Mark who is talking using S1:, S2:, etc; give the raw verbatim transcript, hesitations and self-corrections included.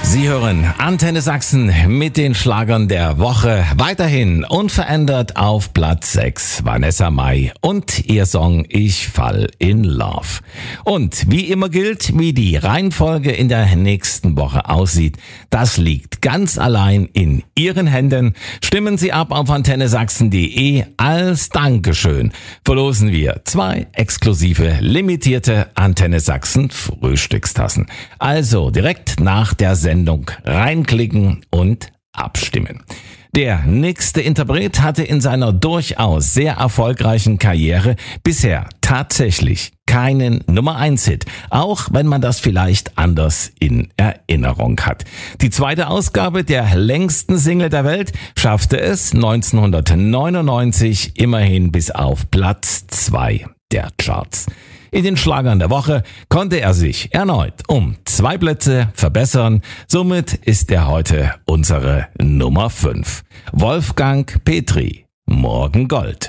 S1: Sie hören Antenne Sachsen mit den Schlagern der Woche. Weiterhin unverändert auf Platz sechs Vanessa Mai und ihr Song Ich fall in Love. Und wie immer gilt, wie die Reihenfolge in der nächsten Woche aussieht, das liegt ganz allein in Ihren Händen. Stimmen Sie ab auf antenne sachsen punkt de. Als Dankeschön verlosen wir zwei exklusive limitierte Antenne Sachsen Frühstückstassen. Also direkt nach der Sendung reinklicken und abstimmen. Der nächste Interpret hatte in seiner durchaus sehr erfolgreichen Karriere bisher tatsächlich keinen Nummer eins Hit, auch wenn man das vielleicht anders in Erinnerung hat. Die zweite Ausgabe der längsten Single der Welt schaffte es neunzehnhundertneunundneunzig immerhin bis auf Platz zwei der Charts. In den Schlagern der Woche konnte er sich erneut um zwei Plätze verbessern. Somit ist er heute unsere Nummer fünf. Wolfgang Petri, Morgen Gold.